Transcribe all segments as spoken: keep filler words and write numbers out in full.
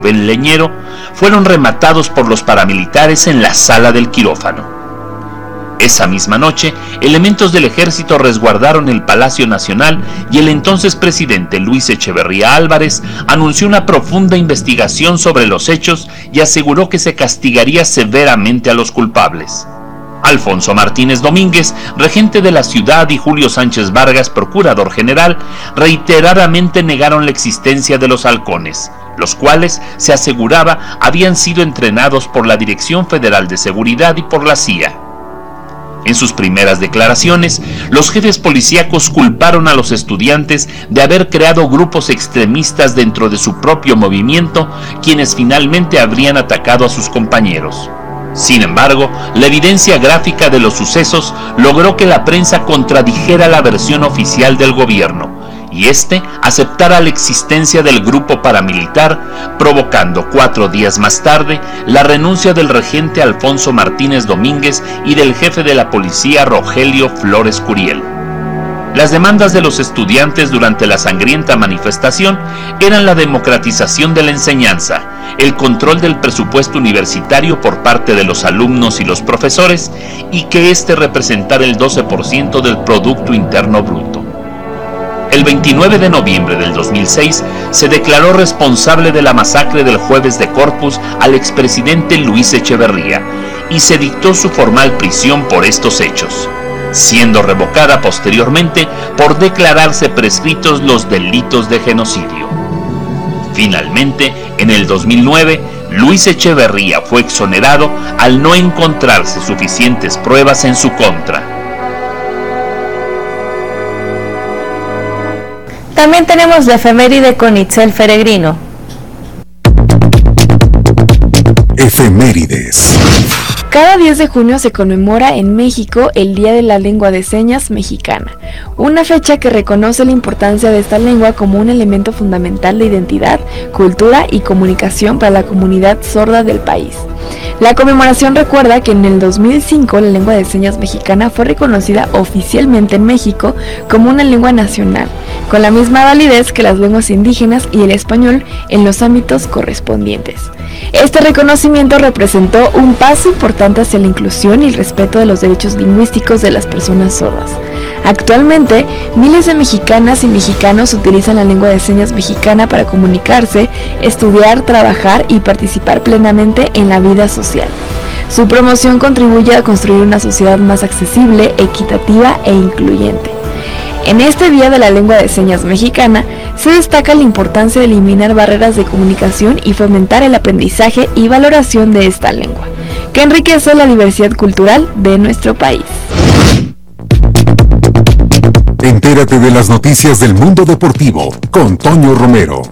El leñero fueron rematados por los paramilitares en la sala del quirófano. Esa misma noche, elementos del ejército resguardaron el Palacio Nacional y el entonces presidente Luis Echeverría Álvarez anunció una profunda investigación sobre los hechos y aseguró que se castigaría severamente a los culpables. Alfonso Martínez Domínguez, regente de la ciudad, y Julio Sánchez Vargas, procurador general, reiteradamente negaron la existencia de los halcones, los cuales, se aseguraba, habían sido entrenados por la Dirección Federal de Seguridad y por la C I A. En sus primeras declaraciones, los jefes policíacos culparon a los estudiantes de haber creado grupos extremistas dentro de su propio movimiento, quienes finalmente habrían atacado a sus compañeros. Sin embargo, la evidencia gráfica de los sucesos logró que la prensa contradijera la versión oficial del gobierno y éste aceptara la existencia del grupo paramilitar, provocando cuatro días más tarde la renuncia del regente Alfonso Martínez Domínguez y del jefe de la policía Rogelio Flores Curiel. Las demandas de los estudiantes durante la sangrienta manifestación eran la democratización de la enseñanza, el control del presupuesto universitario por parte de los alumnos y los profesores, y que éste representara el doce por ciento del Producto Interno Bruto. El veintinueve de noviembre del dos mil seis se declaró responsable de la masacre del Jueves de Corpus al expresidente Luis Echeverría y se dictó su formal prisión por estos hechos, siendo revocada posteriormente por declararse prescritos los delitos de genocidio. Finalmente, en el dos mil nueve, Luis Echeverría fue exonerado al no encontrarse suficientes pruebas en su contra. También tenemos la efeméride con Itzel Feregrino. Efemérides. Cada diez de junio se conmemora en México el Día de la Lengua de Señas Mexicana, una fecha que reconoce la importancia de esta lengua como un elemento fundamental de identidad, cultura y comunicación para la comunidad sorda del país. La conmemoración recuerda que en el dos mil cinco la lengua de señas mexicana fue reconocida oficialmente en México como una lengua nacional, con la misma validez que las lenguas indígenas y el español en los ámbitos correspondientes. Este reconocimiento representó un paso importante hacia la inclusión y el respeto de los derechos lingüísticos de las personas sordas. Actualmente, miles de mexicanas y mexicanos utilizan la lengua de señas mexicana para comunicarse, estudiar, trabajar y participar plenamente en la vida social. Su promoción contribuye a construir una sociedad más accesible, equitativa e incluyente. En este Día de la Lengua de Señas Mexicana, se destaca la importancia de eliminar barreras de comunicación y fomentar el aprendizaje y valoración de esta lengua, que enriquece la diversidad cultural de nuestro país. Entérate de las noticias del mundo deportivo con Toño Romero.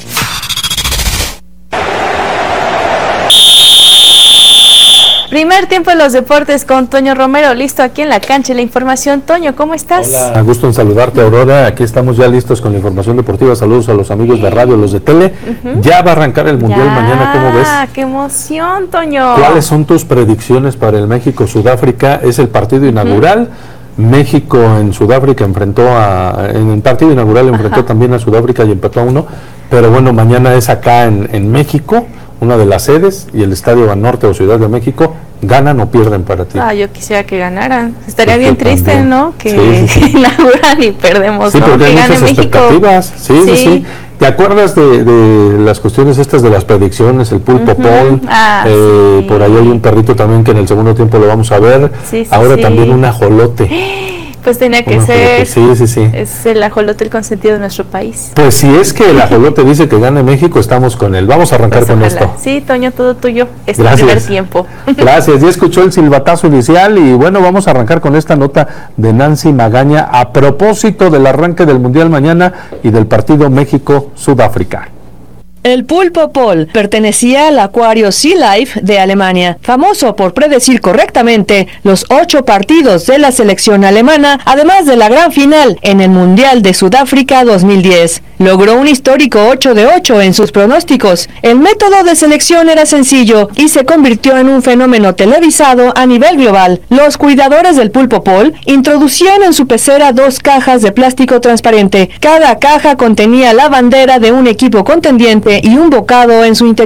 Primer tiempo de los deportes con Toño Romero, listo aquí en la cancha. La información, Toño, ¿cómo estás? Hola, gusto en saludarte, Aurora. Aquí estamos ya listos con la información deportiva. Saludos a los amigos de radio, los de tele. Uh-huh. Ya va a arrancar el Mundial ya, mañana, ¿cómo ves? ¡Qué emoción, Toño! ¿Cuáles son tus predicciones para el México-Sudáfrica? Es el partido inaugural. Uh-huh. México en Sudáfrica enfrentó a... En el partido inaugural enfrentó Ajá. también a Sudáfrica y empató a uno. Pero bueno, mañana es acá en, en México, una de las sedes, y el Estadio Banorte o Ciudad de México. ¿Ganan o pierden para ti? Ah, yo quisiera que ganaran. Estaría pues bien triste, también. ¿no? Que, sí, sí, sí. inauguran y perdemos, sí, ¿no? Porque que hay gane muchas México. expectativas. Sí, sí, sí, sí. ¿Te acuerdas de, de las cuestiones estas de las predicciones? El pulpo uh-huh. Paul. Ah, eh, sí. Por ahí hay un perrito también que en el segundo tiempo lo vamos a ver. Sí, sí, Ahora sí. también un ajolote. Pues tenía que un ser. Sí, sí, sí. Es el ajolote el consentido de nuestro país. Pues si es que el ajolote dice que gane México, estamos con él. Vamos a arrancar pues con ojalá. esto. Sí, Toño, todo tuyo. Este Gracias. primer tiempo. Gracias. Ya escuchó el silbatazo inicial y bueno, vamos a arrancar con esta nota de Nancy Magaña a propósito del arranque del Mundial mañana y del partido México-Sudáfrica. El pulpo Paul pertenecía al Acuario Sea Life de Alemania, famoso por predecir correctamente los ocho partidos de la selección alemana, además de la gran final en el Mundial de Sudáfrica dos mil diez. logró un histórico ocho de ocho en sus pronósticos. El método de selección era sencillo y se convirtió en un fenómeno televisado a nivel global. Los cuidadores del Pulpo Pol introducían en su pecera dos cajas de plástico transparente. Cada caja contenía la bandera de un equipo contendiente y un bocado en su interior.